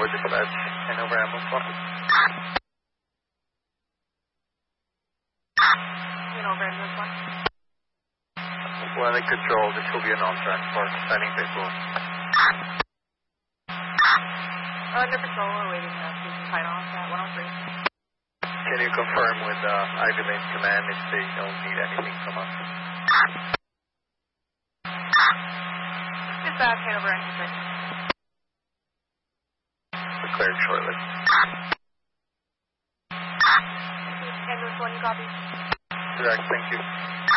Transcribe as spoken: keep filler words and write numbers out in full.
forward the dispatch and over ambulance one. And over ambulance one. Well, in control, this will be a non-transport, signing visual. Under patrol, we're waiting uh, to be tied on at one oh three. Can you confirm with uh, Ivy Lane Command if they don't need anything from us? Dispatch, hand over engine six. Declared shortly. Ambulance one, you copy? Correct, thank you.